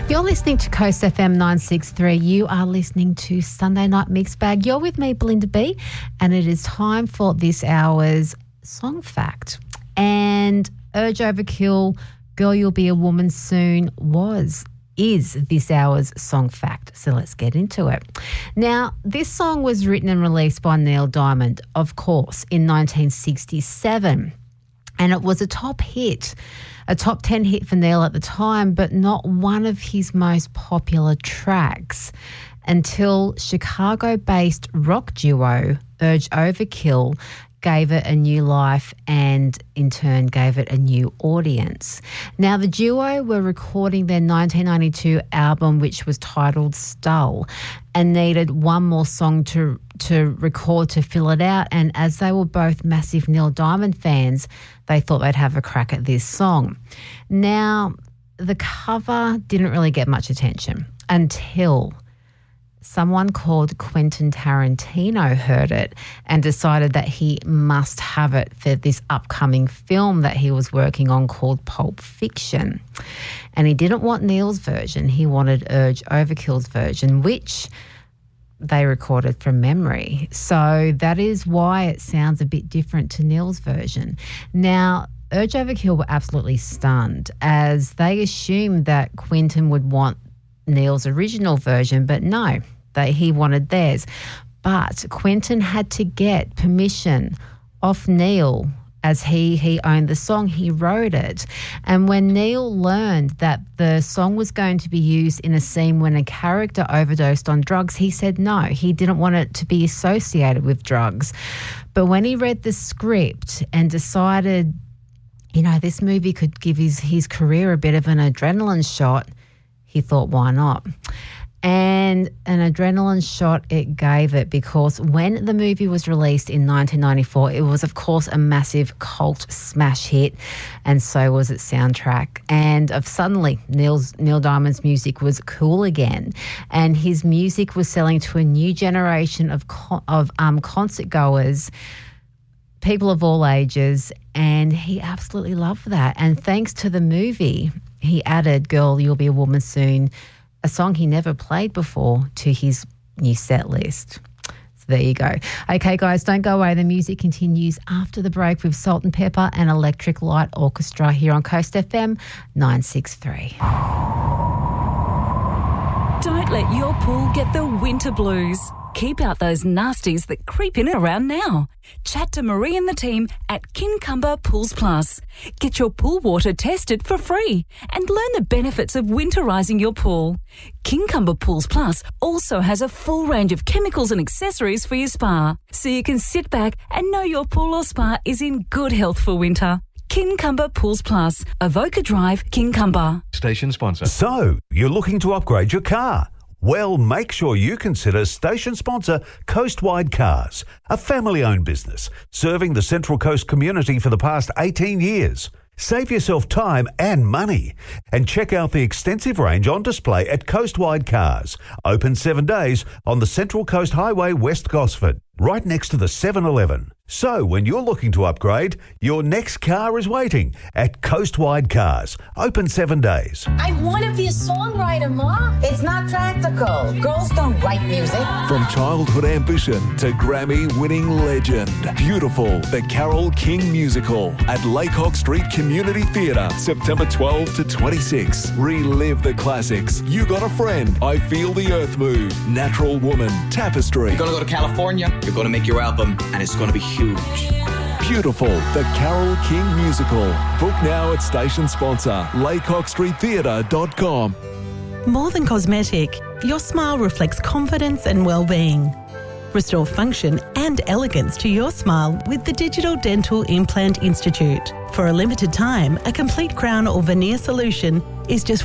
You're listening to Coast FM 963. You are listening to Sunday Night Mixed Bag. You're with me, Belinda B, and it is time for this hour's Song Fact. And Urge Overkill, Girl You'll Be a Woman Soon is this hour's Song Fact. So let's get into it. Now, this song was written and released by Neil Diamond, of course, in 1967. And it was a top 10 hit for Neil at the time, but not one of his most popular tracks until Chicago-based rock duo Urge Overkill gave it a new life and in turn gave it a new audience. Now, the duo were recording their 1992 album, which was titled Stull, and needed one more song to record to fill it out. And as they were both massive Neil Diamond fans, they thought they'd have a crack at this song. Now, the cover didn't really get much attention until someone called Quentin Tarantino heard it and decided that he must have it for this upcoming film that he was working on called Pulp Fiction. And he didn't want Neil's version. He wanted Urge Overkill's version, which they recorded from memory. So that is why it sounds a bit different to Neil's version. Now, Urge Overkill were absolutely stunned as they assumed that Quentin would want Neil's original version, but no, he wanted theirs. But Quentin had to get permission off Neil as he owned the song. He wrote it. And when Neil learned that the song was going to be used in a scene when a character overdosed on drugs, he said no, he didn't want it to be associated with drugs. But when he read the script and decided, this movie could give his career a bit of an adrenaline shot, he thought, why not? And an adrenaline shot it gave it, because when the movie was released in 1994, it was, of course, a massive cult smash hit, and so was its soundtrack. And suddenly, Neil Diamond's music was cool again, and his music was selling to a new generation of concert goers, people of all ages, and he absolutely loved that. And thanks to the movie, he added Girl, You'll Be a Woman Soon, a song he never played before, to his new set list. So there you go. Okay, guys, don't go away. The music continues after the break with Salt and Pepper and Electric Light Orchestra here on Coast FM 963. Don't let your pool get the winter blues. Keep out those nasties that creep in around now. Chat to Marie and the team at Kincumber Pools Plus. Get your pool water tested for free and learn the benefits of winterising your pool. Kincumber Pools Plus also has a full range of chemicals and accessories for your spa, so you can sit back and know your pool or spa is in good health for winter. Kincumber Pools Plus, Avoca Drive, Kincumber. Station sponsor. So, you're looking to upgrade your car? Well, make sure you consider station sponsor Coastwide Cars, a family-owned business serving the Central Coast community for the past 18 years. Save yourself time and money and check out the extensive range on display at Coastwide Cars, open 7 days on the Central Coast Highway, West Gosford, right next to the 7-Eleven. So when you're looking to upgrade, your next car is waiting at Coastwide Cars, open 7 days. I want to be a songwriter, Ma. It's not practical. Girls don't write music. From childhood ambition to Grammy-winning legend, Beautiful, the Carole King musical at Laycock Street Community Theatre, September 12 to 26. Relive the classics. You Got a Friend, I Feel the Earth Move, Natural Woman, Tapestry. You're going to go to California, you're going to make your album, and it's going to be huge. Beautiful, the Carole King musical. Book now at station sponsor, laycockstreettheatre.com. More than cosmetic, your smile reflects confidence and well-being. Restore function and elegance to your smile with the Digital Dental Implant Institute. For a limited time, a complete crown or veneer solution is just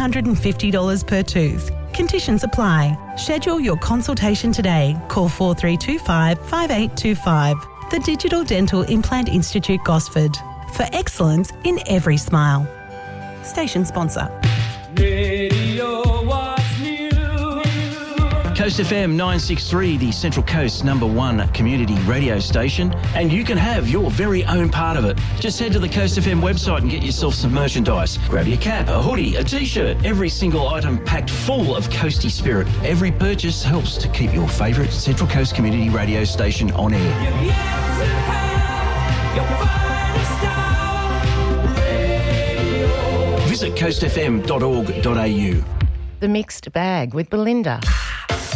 $1,450 per tooth. Conditions apply. Schedule your consultation today. Call 4325 5825. The Digital Dental Implant Institute, Gosford. For excellence in every smile. Station sponsor. Radio, what's new? Coast FM 963, the Central Coast's #1 community radio station, and you can have your very own part of it. Just head to the Coast FM website and get yourself some merchandise. Grab your cap, a hoodie, a t-shirt, every single item packed full of coasty spirit. Every purchase helps to keep your favourite Central Coast community radio station on air. Visit coastfm.org.au. The Mixed Bag with Belinda.